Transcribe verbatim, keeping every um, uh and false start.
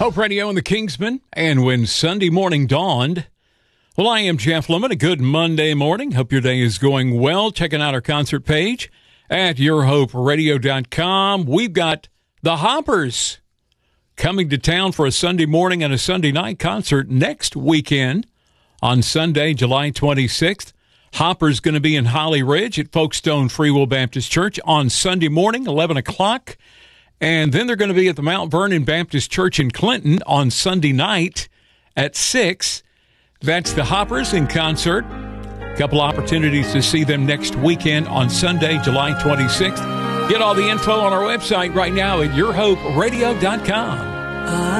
Hope Radio and the Kingsmen, and when Sunday morning dawned. Well, I am Jeff Lemon. A good Monday morning. Hope your day is going well. Checking out our concert page at your hope radio dot com. We've got the Hoppers coming to town for a Sunday morning and a Sunday night concert next weekend on Sunday, July twenty-sixth. Hoppers going to be in Holly Ridge at Folkestone Free Will Baptist Church on Sunday morning, eleven o'clock. And then they're going to be at the Mount Vernon Baptist Church in Clinton on Sunday night at six. That's the Hoppers in concert. A couple opportunities to see them next weekend on Sunday, July twenty-sixth. Get all the info on our website right now at your hope radio dot com.